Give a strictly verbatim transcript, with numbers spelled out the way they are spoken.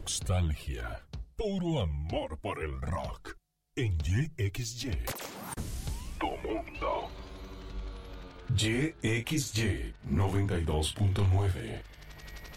Nostalgia. Puro amor por el rock. En Y X Y. Tu mundo. Y X Y noventa y dos punto nueve.